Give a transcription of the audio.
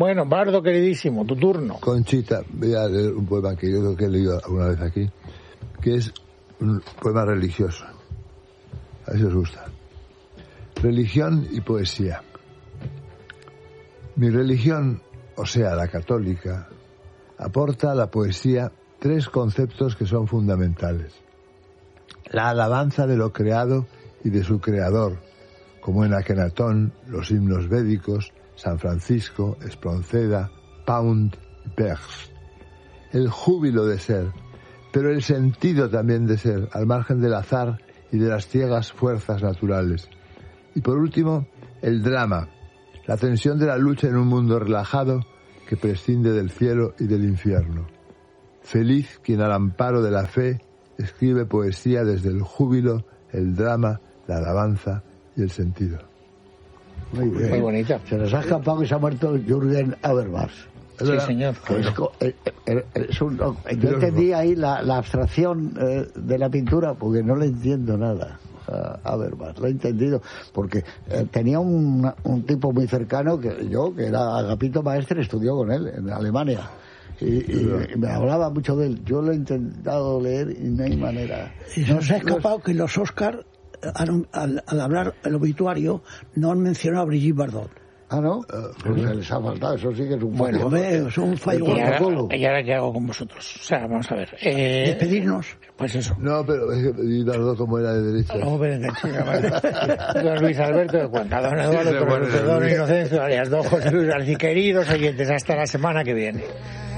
Bueno, Bardo queridísimo, tu turno. Conchita, voy a leer un poema que yo creo que he leído alguna vez aquí, que es un poema religioso. A ver si os gusta. Religión y poesía. Mi religión, o sea, la católica, aporta a la poesía 3 conceptos que son fundamentales. La alabanza de lo creado y de su creador, como en Akenatón, los himnos védicos, San Francisco, Espronceda, Pound y Perse. El júbilo de ser, pero el sentido también de ser, al margen del azar y de las ciegas fuerzas naturales. Y por último, el drama, la tensión de la lucha en un mundo relajado que prescinde del cielo y del infierno. Feliz quien al amparo de la fe escribe poesía desde el júbilo, el drama, la alabanza y el sentido. Muy bien. Muy bonita. Se nos ha escapado que se ha muerto Jürgen Habermas. Sí, señor. Yo entendí ahí la abstracción de la pintura porque no le entiendo nada a Habermas. Lo he entendido porque tenía un tipo muy cercano que era Agapito Maestre, estudió con él en Alemania. Y me hablaba mucho de él. Yo lo he intentado leer y no hay manera. Y se nos ha escapado que los Oscar, al hablar el obituario, no han mencionado a Brigitte Bardot. Ah, ¿no? Pues se les ha faltado. Eso sí que es un fallo. Bueno, es un fallo. ¿Y ahora qué hago con vosotros? O sea, vamos a ver. Despedirnos. Pues eso. No, pero es que Bardot como era de derecha. Vamos a ver en China, vale. Don Luis Alberto de Cuenca, don Eduardo Torres, don Inocencio alias don José Luis García. Queridos oyentes, hasta la semana que viene.